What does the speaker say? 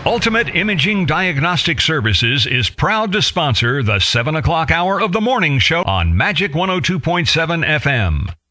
Ultimate Imaging Diagnostic Services is proud to sponsor the 7 o'clock hour of the morning show on Magic 102.7 FM.